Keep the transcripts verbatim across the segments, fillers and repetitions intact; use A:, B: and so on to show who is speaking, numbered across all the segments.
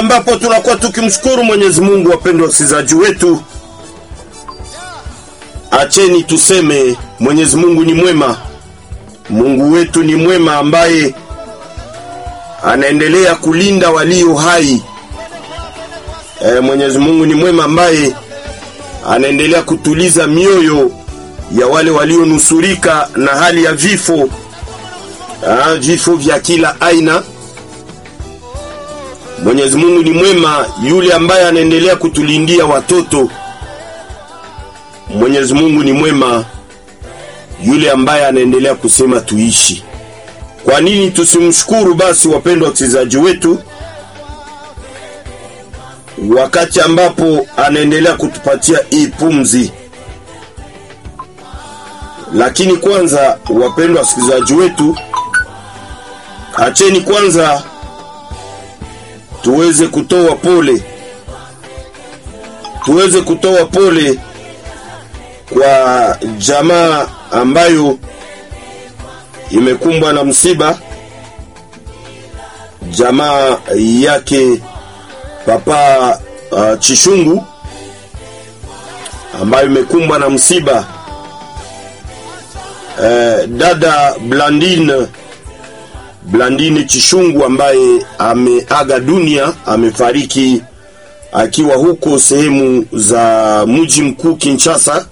A: ambapo tunakuwa tukimshukuru Mwenyezi Mungu. Wapendwa wasikilizaji wetu, acheni tuseme Mwenyezi Mungu ni mwema. Mungu wetu ni mwema ambaye anaendelea kulinda walio hai. E, Mwenyezi Mungu ni mwema ambaye anaendelea kutuliza mioyo ya wale walionusurika na hali ya vifo. Ah, vifo vya kila aina. Mwenyezi Mungu ni mwema yule ambaye anaendelea kutulindia watoto. Mwenyezi Mungu ni mwema yule ambaye anaendelea kusema tuishi. Kwa nini tusimshukuru basi, wapendwa wasikilizaji wetu, wakati ambapo anaendelea kutupatia hii pumzi? Lakini kwanza, wapendwa wasikilizaji wetu, acheni kwanza tuweze kutoa pole. Tuweze kutoa pole kwa jamaa ambayo imekumbwa na msiba. Jamaa yake Papa uh, Chishungu ambayo imekumbwa na msiba. Uh, dada Blandine Blandine Chishungu ambaye ameaga dunia, amefariki akiwa huko sehemu za mji mkuu Kinshasa.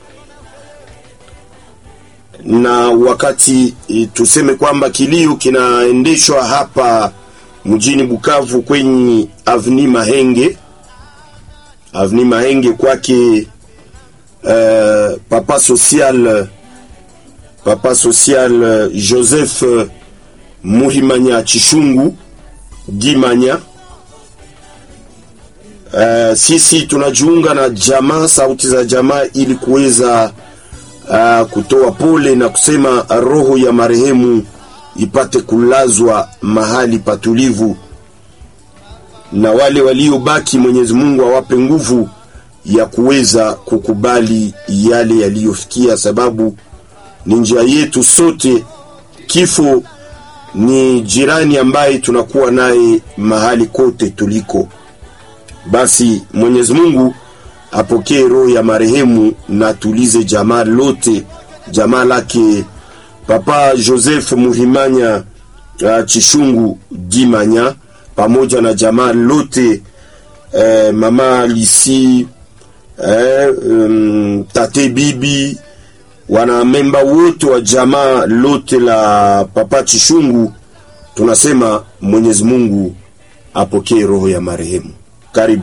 A: Na wakati tuseme kwamba kilio kinaendeshwa hapa mjini Bukavu kwenye Avenue Mahenge, Avenue Mahenge kwake uh, papa social papa social Joseph Muhimanya Chishungu Gimanya. Uh, sisi tunajiunga na jamaa, sauti za jamaa, ili kuweza uh, kutoa pole na kusema roho ya marehemu ipate kulazwa mahali patulivu, na wale waliobaki Mwenyezi Mungu awape nguvu ya kuweza kukubali yale yaliyofikia, sababu ni njia yetu sote. Kifo ni jirani ambaye tunakuwa naye mahali kote tuliko. Basi Mwenyezi Mungu apokee roho ya marehemu na tulize jamaa lote, jamaa lake Papa Joseph Muhimanya uh, Chishungu Gimanya, pamoja na jamaa lote, eh, mama Lisi, eh, um, tate bibi, wana memba wote wa jamaa lote la Papa Chishungu. Tunasema Mwenyezi Mungu apokee roho ya marehemu. Karibu.